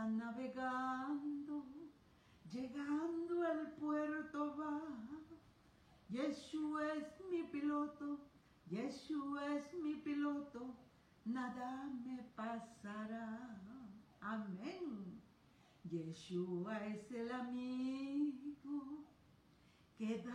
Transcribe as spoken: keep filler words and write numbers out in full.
navegando, llegando al puerto va. Yeshua es mi piloto, Yeshua es mi piloto, nada me pasará. Amén. Yeshua es el amigo que da